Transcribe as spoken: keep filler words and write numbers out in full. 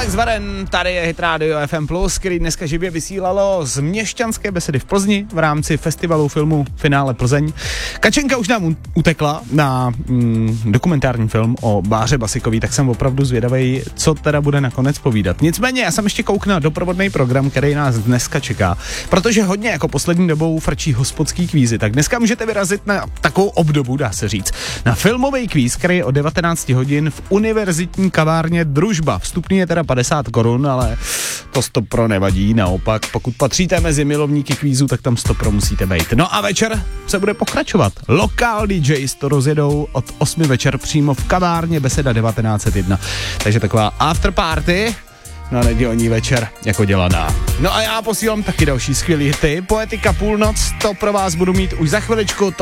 Alex Varen, tady je Hit Radio F M plus, který dneska živě vysílalo z Měšťanské besedy v Plzni v rámci festivalu filmu Finále Plzeň. Kačenka už nám utekla na mm, dokumentární film o Báře Basikový, tak jsem opravdu zvědavej, co teda bude nakonec povídat. Nicméně, já jsem ještě koukl na doprovodný program, který nás dneska čeká, protože hodně jako poslední dobou frčí hospodský kvízy, tak dneska můžete vyrazit na takovou obdobu, dá se říct, na filmový kvíz, který je o devatenáct hodin v univerzitní kavárně Družba. Vstupný je teda padesát korun, ale to stopro nevadí, naopak, pokud patříte mezi milovníky kvízu, tak tam stopro musíte být. No a večer se bude pokračovat. Lokál D Js to rozjedou od osmi večer přímo v kavárně Beseda devatenáct set jedna. Takže taková afterparty na nedělní večer jako dělaná. No a já posílám taky další skvělý hity. Poetika půlnoc, to pro vás budu mít už za chviličku.